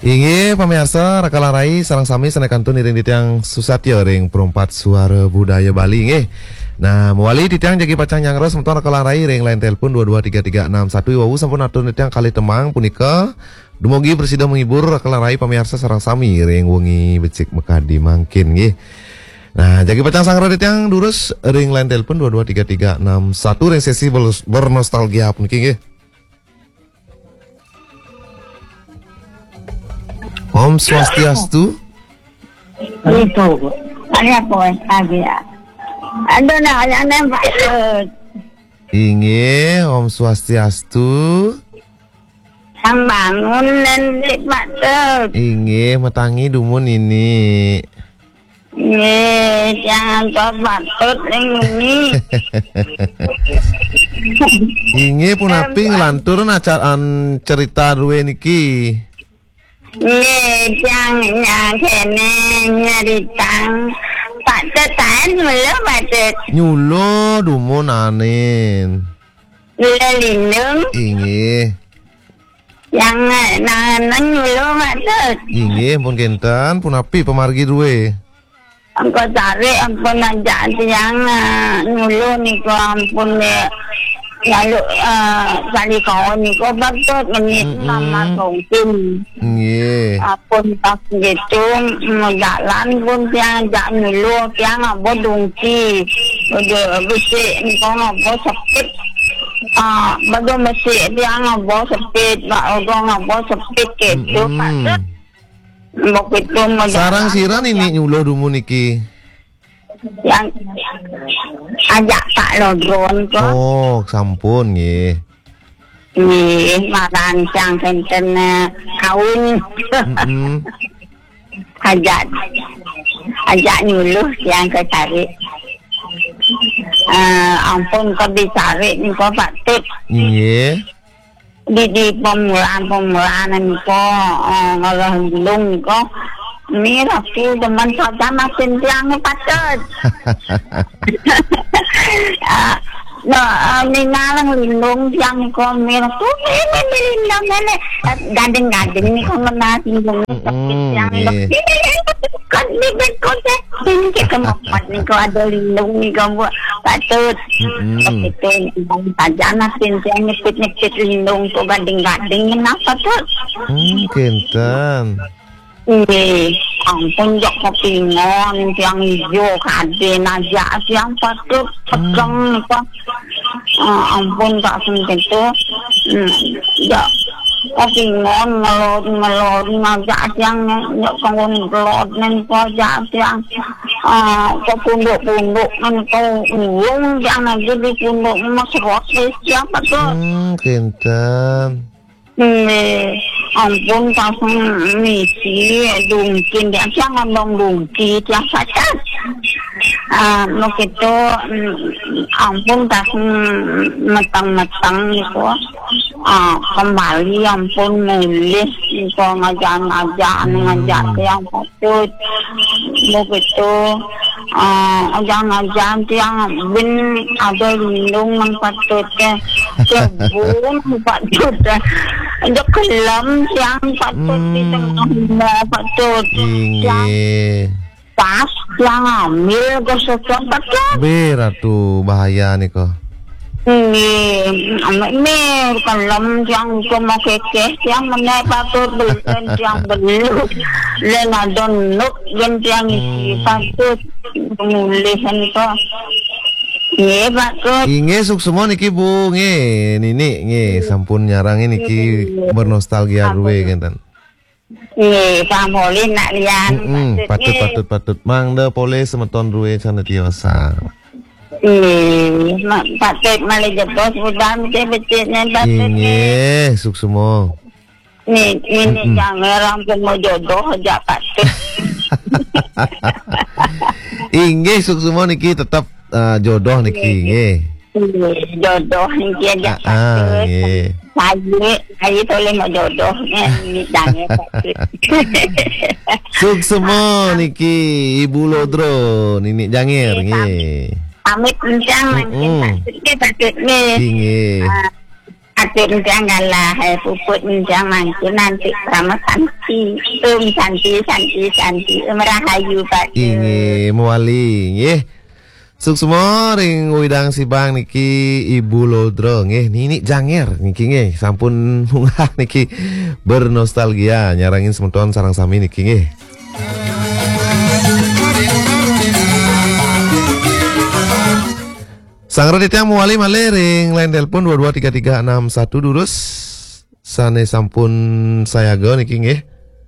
Inge pamirsa rakalarai sarang sami sanekantun iring ditiang susatyo ring perumpat suara budaya Bali nge. Nah, muali ditiang jagi pacang nyangros mentor rakalarai ring lain telepon 223361 wawu sampun atun ditiang kali temang punika dumugi presida menghibur rakalarai pamirsa sarang sami ring wengi becik mekadi mangkin nge. Nah, jagi pacang sangro ditiang durus ring lain telepon 223361 ring sesi bernostalgia puniki nge. Om Swastiastu. Itu, ada apa lagi ya? Ada nak Pak. Inge Om Swastiastu. Sambangun dan Pak. Inge metangi dumun ini. Jangan kau patut ini. Inge pun api ngelantur acaraan cerita duwe niki. Jangan kene nyeritang patut mulu patut. Nyulo dumun anin. Lindung. Inge. Yang nang nyulo patut. Inge pun kentan pun api pemargi duwe. Angko cari ampun aja yang nyulo niko ampun lalu kali kau niko patut menit nama kongkin. Nggih. Apun pas gitu mau jalan pun tiang jak nyulo tiang ngabo dungki. Udah besi niko ngabo sepit. Bago besi tiang ngabo sepit. Bago ngabo sepit gitu patut. Begitu mau Sarang siran ini nyulo dumun niki. yang ajak Pak Lodron kok. Oh, sampun nggih. Nih, makan siang kenten kawin. Ajak nyuluh yang ke cari. Ampun kau dicari nih kau patut. Nggih. Di pemulaan nih kau ngolah gulung kau. Ini aku teman saja masih tiang patut. Ningalang lindung tiang komir tuh ini lindung ini gading nih kau menasin bunga tiang kan ini bekotnya ini kemampuan nih kau ada lindung nih kamu patut. Itu saja nasin tiang nyepit lindung tuh gading kenapa tuh? Kentan. Ampun jok kepingon yang hijau kaden aja yang patut pegang apa ampun tak sempit itu ya kepingon ngelot aja yang jok kangen ngelot nengko aja yang kepunduk nengko ulung yang lagi di punduk masuk waktu siapa tuh Kentan. Ampun pasang misi dungkin dia jangan dong dungki tiap saja begitu ampun pasang metang itu kembali ampun nulis itu ngajak yang patut begitu ngajak yang bin ada lindung yang patutnya kebun patut ada kelam yang patut di tengah patut yang pas yang ambil ke sesuatu patut beratu bahaya nih kok ini kelam yang mau kekeh yang mana patut belian yang belum dan ada nuk yang isi patut pemulihan itu. Iya Pak. Inge suk semua niki Bu nge nini nge sampun nyarangin niki bernostalgia ruwe kentan. Nge pamolin nak lian. Patut mangda pole semeton ruwe sana tiosa. Patut malih jebos budam ke becitnya patut. Inge suk semua. Ini jangan rampun mau jodoh aja patut. Inge suk semua niki tetap jodoh niki nggih. Jodoh niki aja patut. Saya tole mau jodoh ini jange patut. Suksemo niki Ibu Lodro nini jangir nggih. Pamit encang patut nggih. Adik njang galah puput njang mantu nanti sama santi santi merahayu Pak. Inge muali nggih. Suksmo ring widang sibang niki Ibu Lodro nggih. Nini janger niki nggih sampun munggah niki bernostalgia nyarangin semeton sareng sami niki nggih. Sang Raditya muali malering line telepon 223361 durus sane sampun sayaga niki nggih.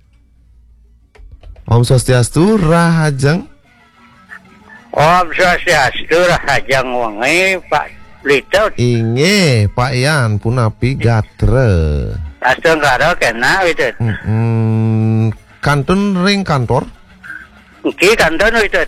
Om Swastiastu rahajeng. Om Swastiastu rahajeng wengi Pak Blito. Inge Pak Yan punapi gatre. Astung karo kena itu. Kantun ring kantor. Iki kanton itu.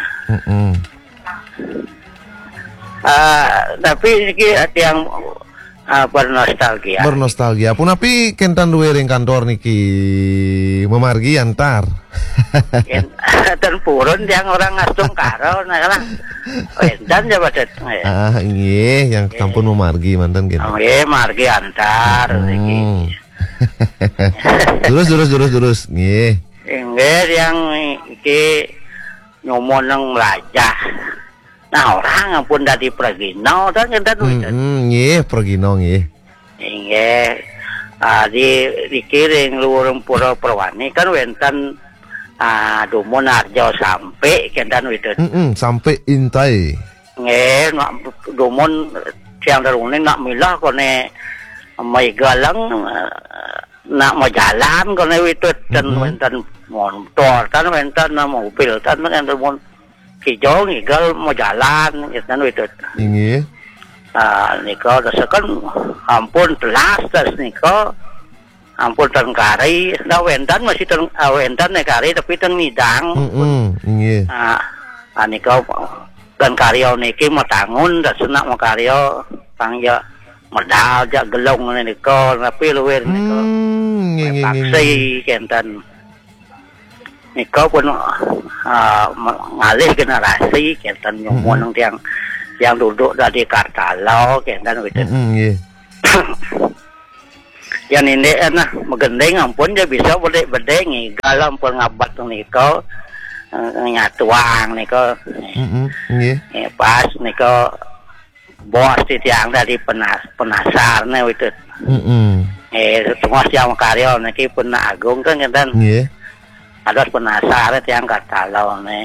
Tapi iki yang bernostalgia. Bernostalgia. Punapi kentan duwe ring kantor niki memargi antar. Dan purun yang orang astung karo nah dan jabat. Nggih yang kampun memargi mantan gitu. Nggih margi antar iki. Terus nggih. Nggih yang iki nyomon nang Melajah. Nah orang ampun dari Pregino dan kita nggih Pregino nggih. Nggih. Dikiring luwurung Pura Perwani kan wenten dumun Arjo sampai kentan itu. Sampai intai. Nggih, dumun siang darune nak milah kone mai galang nak mau jalan kone itu dan wenten motor kan wenten mobil kan dumun kijong igal mau jalan kan itu. Nggih. Niko desakan ampun telas tas niko ampun tengkari nah wentan masih wentan nekari tapi teng nidang nggih niko tengkari niki matangun da senak makaryo pangja medal jak gelong niko tapi luwer niko taksi kentan niko pun ngalih generasi kentan nyomon yang duduk dari Kartalo kentan gitu. Yang ini nah megendeng ampun dia bisa boleh bedeng galam pun ngabat niko nyatuang niko. Pas niko bos tiang dari penasar nih itu. Semua siang karyo niki pernah agung kan kentan. Ada penasar tiang Kartalo nih.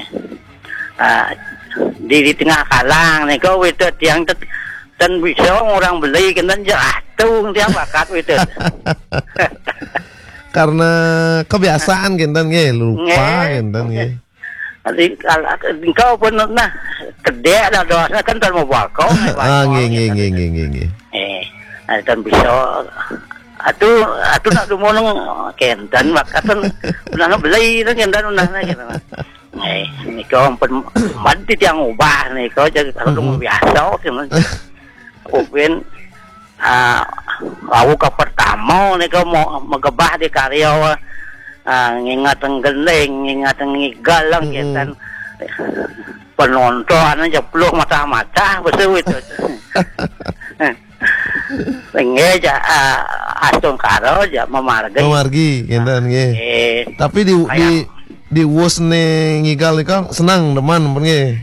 Di tengah kalang nih kau itu tiang dan bisa orang beli kan jatuh tiang bakat itu karena kebiasaan kentan nggih lupa kentan nggih. Kau pun nah gede lah doanya kan tan mau bakau nggih. Dan bisa atuh nak dumonong kentan bakat kan udah beli kan kentan udah gitu. Niko ampun mati tiang ubah niko jadi kalau biasa cuman upin lawu ke pertama niko mau megebah di karyawan ngingat nggeleng ngingat ngigalang kan penonton aja peluk mata-mata betul itu pengeja astung karo aja memargi kentan nggih tapi di wosne ngigal nika senang teman nggih.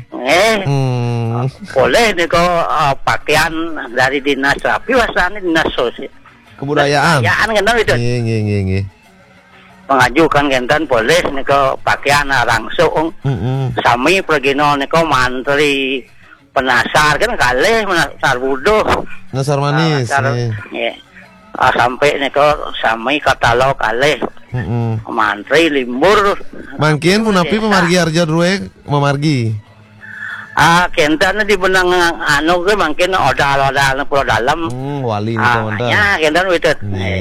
Boleh niko pakaian dari dinas rapi wasane dinas sosial. Kebudayaan. Kebudayaan kan itu. Nggih. Mengajukan kentan boleh niko pakaian langsung. Sami Pregino niko mantri penasar kan kalih penasar buduh. Nasar manis. Sampai niko sami katalog kalih. Mantri limbur mangkin punapi pemargi arja druwe memargi kentan di benang anu ke mungkin odal pulau dalam wali nih ya kentan itu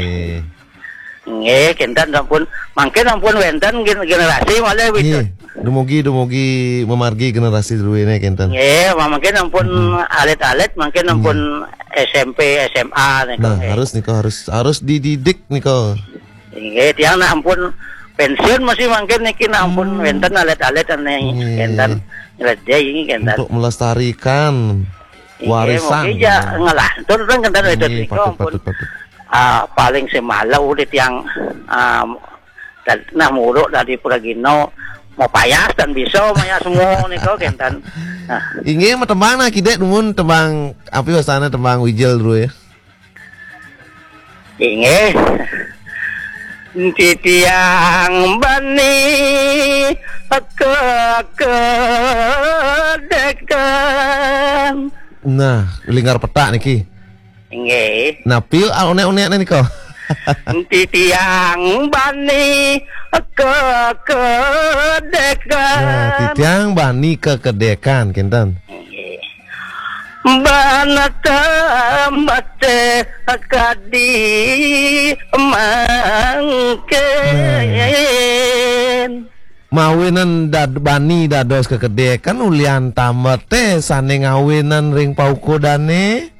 nggih kentan ampun mungkin ampun wenten generasi malah itu dumugi memargi generasi druwe nih kentan nggih mungkin ampun alit-alit mungkin ampun SMP SMA nah harus dididik niko. Nggih tiang na ampun pensiun masih mungkin niki na ampun wenten alet-alet ane kentan rejai ini kentan untuk melestarikan warisan. Iya, ngelantur kan kentan itu niko pun. Paling semalau udah yang nah muruk dari Puragino mau payas dan bisa maya semua niko kentan. Inge mah tembang na kidek numun tembang api wasana tembang wijel dulu ya. Inge titiang bani kedekan. Nah, lingkar petak niki. Inge. Nah, piu one-one niko. Titiang bani kedekan. Nah, titiang bani kedekan kinten. Banata mate kadi mangken. Mawinan bani dados kekedekan ulian tamet teh sane ngawinan ring paukodane.